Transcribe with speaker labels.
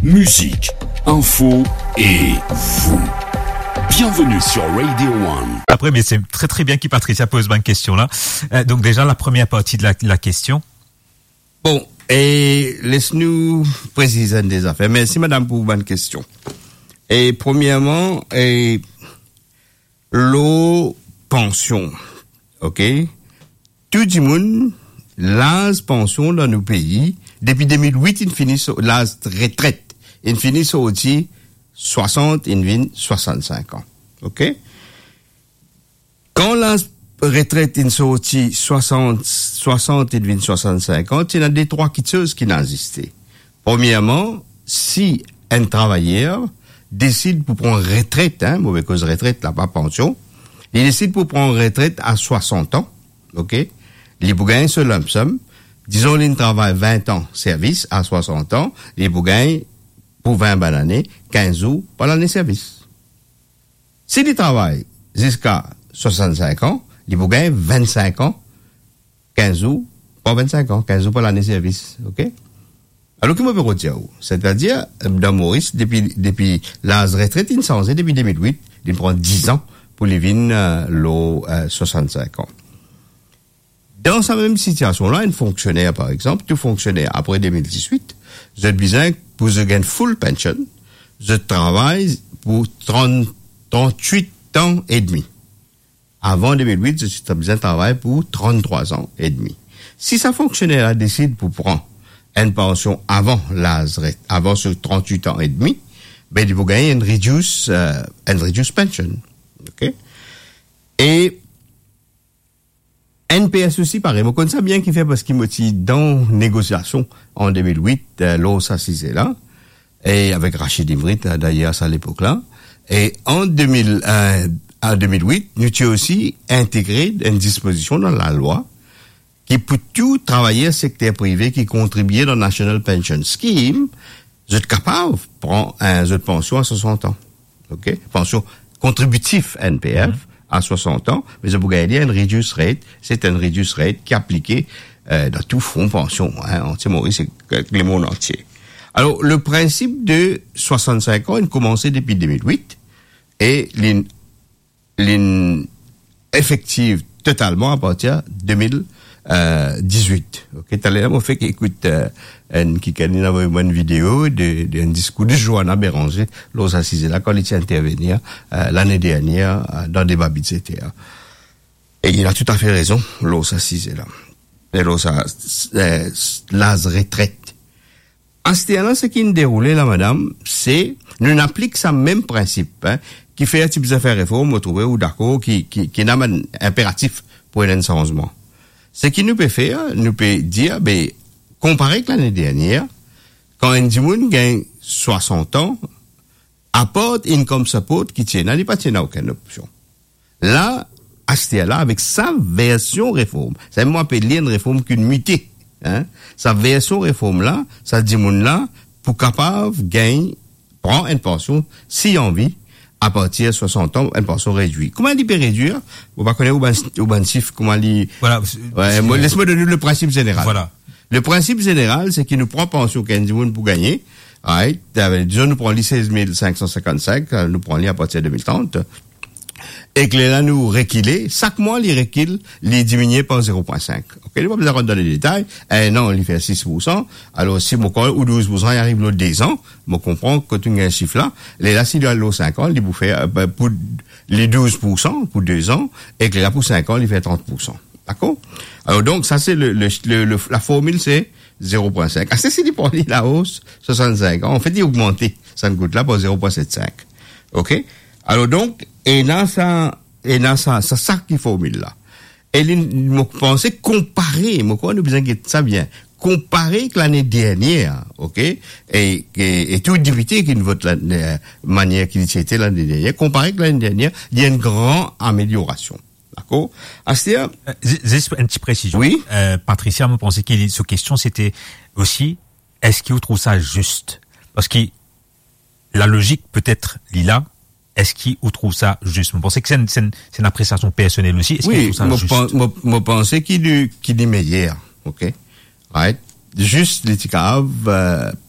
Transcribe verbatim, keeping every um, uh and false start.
Speaker 1: musique, info et vous. Bienvenue sur Radio One.
Speaker 2: Après, mais c'est très très bien que Patricia pose une question là. Euh, donc déjà, la première partie de la, la question.
Speaker 3: Bon, et laisse-nous préciser des affaires. Merci madame pour une question. Et premièrement, et l'eau pension, ok? Tout le monde, l'âge pension dans nos pays, depuis deux mille huit, il finit sur l'âge retraite. Il finit sur aussi soixante, il vient soixante-cinq ans. OK? Quand l'âge retraite, il sorti soixante, soixante, il vient soixante-cinq ans, il y a des trois choses qui n'existent. Premièrement, si un travailleur décide pour prendre retraite, hein, mauvaise cause retraite, là, pas pension, il décide pour prendre retraite à soixante ans, OK? Il peut gagner ce lump sum. Disons, il travaille vingt ans service à soixante ans, il peut gagner pour vingt bonnes années, quinze jours par l'année service. S'il travaille jusqu'à soixante-cinq ans, il peut gagner vingt-cinq ans, quinze jours, pas vingt-cinq ans, quinze jours par l'année service, OK? Alors, comment peut dire? C'est-à-dire, dans Maurice, depuis, depuis l'âge retraite, il s'en est depuis deux mille huit, il prend dix ans pour les vins, euh, l'eau, euh, soixante-cinq ans. Dans sa même situation-là, un fonctionnaire, par exemple, tout fonctionnaire après deux mille dix-huit, vous êtes besoin pour vous gagner full pension, je travaille pour trente, trente-huit ans et demi. Avant deux mille huit, je suis besoin de travailler pour trente-trois ans et demi. Si ça fonctionnaire décide pour prendre une pension avant l'âge, avant ce trente-huit ans et demi, ben, il va gagner une reduce, euh, une reduce pension. OK? Et, N P S aussi, pareil. Moi, connais ça bien qu'il fait parce qu'il m'a dit dans négociation en deux mille huit, euh, l'eau s'assisait là. Et avec Rachid Imrit, d'ailleurs, à l'époque-là. Et en deux mille, euh, en deux mille huit, nous avons aussi intégré une disposition dans la loi qui pour tout travailleur secteur privé qui contribuait dans le National Pension Scheme, vous êtes capable de prendre un jeu de pension à soixante ans. OK? Pension contributif N P F. Mm-hmm. À soixante ans, mais vous gagnez une reduce rate, c'est une reduce rate qui est appliquée euh, dans tout fonds pension, hein, entier Maurice, c'est le monde entier. Alors, le principe de soixante-cinq ans, il a commencé depuis deux mille huit, et l'effective totalement à partir de deux mille dix-huit. Ok, t'as l'air, mon fait qu'écoute, euh, un, qui a une vidéo de, d'un discours de Johanna Béranger, l'os assisé là, quand il était intervenir, euh, l'année dernière, euh, dans des babits, et cetera. Et il a tout à fait raison, l'os assisé là. Et l'os à, euh, l'âge retraite. En ce temps-là, ce qui nous déroulé là, madame, c'est, nous n'appliquons ça même principe, hein, qui fait un type de faire réforme, vous trouvez, ou d'accord, qui, qui, qui n'a un impératif pour un changement. Ce qui nous peut faire, nous peut dire, ben, comparé avec l'année dernière, quand un dimoun gagne soixante ans, apporte income support qui tient, n'a pas tient aucune option. Là, à ce là avec sa version réforme, c'est moi appeler une réforme qu'une muté, hein. Sa version réforme là, ça dimoun là, pour capable gagner, prendre une pension, si envie, à partir de soixante ans, une pension réduite. Comment il peut réduire? Vous ne connaissez pas au bansif, comment il...
Speaker 2: Voilà.
Speaker 3: Ouais, moi, laisse-moi donner le principe général.
Speaker 2: Voilà.
Speaker 3: Le principe général, c'est qu'il nous prend pension qu'un dimoun pour gagner. Right. Disons, nous prenons les seize mille cinq cent cinquante-cinq, nous prenons les à partir de deux mille trente. Et que là, nous réquilons. Chaque mois, les réquilent, les diminuer par zéro virgule cinq. OK? Il n'y a pas besoin de donner les détails. Eh, non, il fait six pour cent. Alors, si mon corps, ou douze pour cent, il arrive l'autre deux ans, je comprends que tu as un chiffre là. Les là, s'il y a l'autre cinq ans, il vous fait, euh, pour les douze pour cent, pour deux ans, et que là, pour cinq ans, il fait trente pour cent. D'accord? Alors, donc, ça, c'est le, le, le, le la formule, c'est zéro virgule cinq. Ah, c'est si il prend la hausse, soixante-cinq ans. En fait, il augmente. Ça ne coûte là pour zéro virgule soixante-quinze. OK? Alors, donc, et dans ça, et dans ça, c'est ça qui formule là. Et il m'a pensé comparer, moi, quoi, nous besoin de ça bien. Comparer que l'année dernière, OK? Et, et, et tout député qui nous vote la, la manière qu'il était l'année dernière, comparer que l'année dernière, il y a une grande amélioration. D'accord? Ah, c'est un...
Speaker 2: Juste une petite précision.
Speaker 3: Oui.
Speaker 2: Euh, Patricia me pensait qu'il, cette question, c'était aussi, est-ce qu'il trouve ça juste? Parce que la logique peut-être lila, est-ce qu'il trouve ça juste? Je pensais que c'est une, c'est une, c'est une appréciation personnelle aussi. Est-ce
Speaker 3: oui,
Speaker 2: qu'il trouve ça juste?
Speaker 3: Moi, moi, pensais qu'il est, qu'il est meilleur. OK? Right? Juste, les ticabs, euh,